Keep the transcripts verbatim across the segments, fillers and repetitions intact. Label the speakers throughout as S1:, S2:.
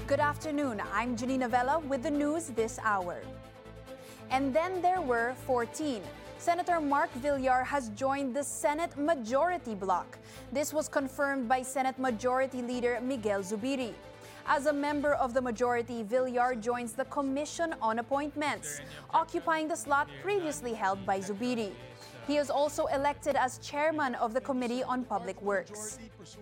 S1: Good afternoon, I'm Janina Vela with the news this hour. And then there were fourteen. Senator Mark Villar has joined the Senate Majority Bloc. This was confirmed by Senate Majority Leader Miguel Zubiri. As a member of the majority, Villar joins the Commission on Appointments, occupying the slot previously held by Zubiri. He is also elected as chairman of the Committee on Public Works.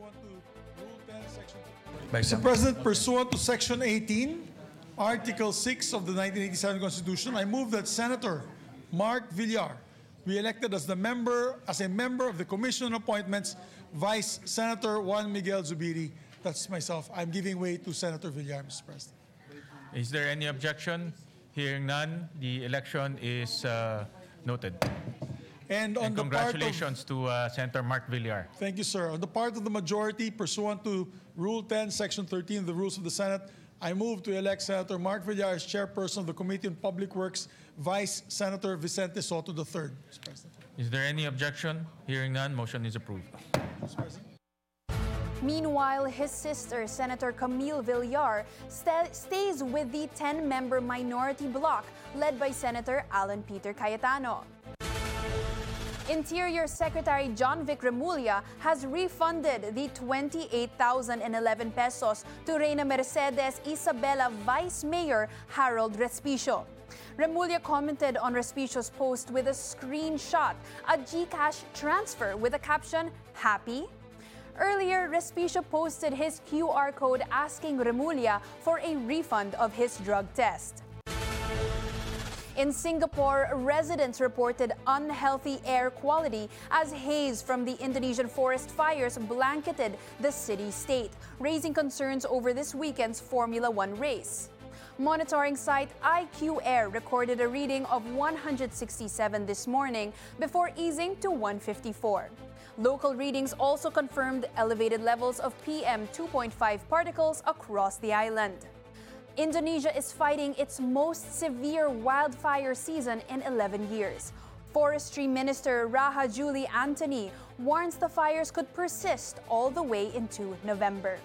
S2: Mister President, pursuant to Section eighteen, Article six of the nineteen eighty-seven Constitution, I move that Senator Mark Villar be elected as the member as a member of the Commission on Appointments, Vice Senator Juan Miguel Zubiri. That's myself. I'm giving way to Senator Villar, Mister President.
S3: Is there any objection? Hearing none, the election is uh, noted.
S2: And on
S3: and
S2: the
S3: congratulations
S2: part of,
S3: to uh, Senator Mark Villar.
S2: Thank you, sir. On the part of the majority, pursuant to Rule ten, Section thirteen of the Rules of the Senate, I move to elect Senator Mark Villar as chairperson of the Committee on Public Works, Vice Senator Vicente Soto the third, Mister President.
S3: Is there any objection? Hearing none, motion is approved.
S2: Mister President.
S1: Meanwhile, his sister, Senator Camille Villar, st- stays with the ten-member minority bloc led by Senator Alan Peter Cayetano. Interior Secretary John Vic Remulla has refunded the twenty-eight thousand eleven pesos to Reyna Mercedes Isabela Vice Mayor Harold Respicio. Remulla commented on Respicio's post with a screenshot, a GCash transfer with a caption, "Happy?" Earlier, Respicio posted his Q R code asking Remulla for a refund of his drug test. In Singapore, residents reported unhealthy air quality as haze from the Indonesian forest fires blanketed the city-state, raising concerns over this weekend's Formula One race. Monitoring site I Q Air recorded a reading of one hundred sixty-seven this morning before easing to one fifty-four. Local readings also confirmed elevated levels of P M two point five particles across the island. Indonesia is fighting its most severe wildfire season in eleven years. Forestry Minister Raha Julie Anthony warns the fires could persist all the way into November.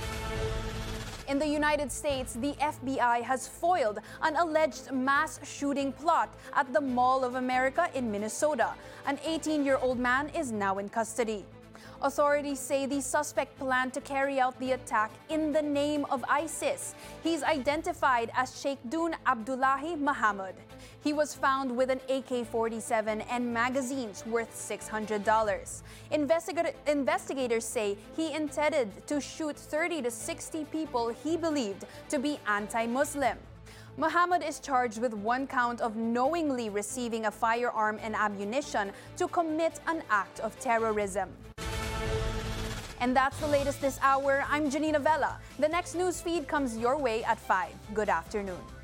S1: In the United States, the F B I has foiled an alleged mass shooting plot at the Mall of America in Minnesota. An eighteen-year-old man is now in custody. Authorities say the suspect planned to carry out the attack in the name of ISIS. He's identified as Sheikh Dun Abdullahi Muhammad. He was found with an A K forty-seven and magazines worth six hundred dollars. Investigat- investigators say he intended to shoot thirty to sixty people he believed to be anti-Muslim. Muhammad is charged with one count of knowingly receiving a firearm and ammunition to commit an act of terrorism. And that's the latest this hour. I'm Janina Vela. The next news feed comes your way at five. Good afternoon.